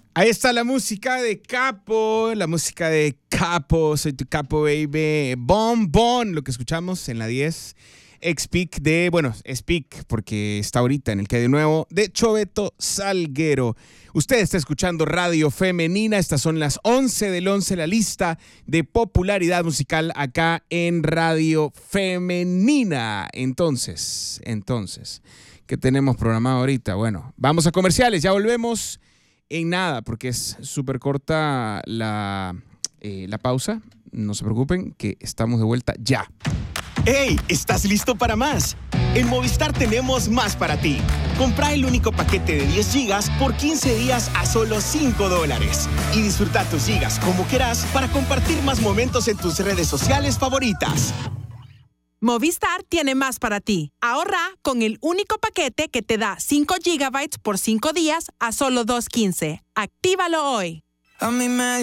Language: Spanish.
Ahí está la música de Capo, soy tu capo, baby. Bon, bon, lo que escuchamos en la 10. Ex-pick Speak, porque está ahorita en el que hay de nuevo, de Choveto Salguero. Usted está escuchando Radio Femenina, estas son las 11 del 11, la lista de popularidad musical acá en Radio Femenina. Entonces, ¿qué tenemos programado ahorita? Bueno, vamos a comerciales, ya volvemos en nada, porque es súper corta la pausa. No se preocupen, que estamos de vuelta ya. ¡Hey! ¿Estás listo para más? En Movistar tenemos más para ti. Compra el único paquete de 10 gigas por 15 días a solo $5. Y disfruta tus gigas como quieras para compartir más momentos en tus redes sociales favoritas. Movistar tiene más para ti. Ahorra con el único paquete que te da 5 gigabytes por 5 días a solo $2.15. Actívalo hoy.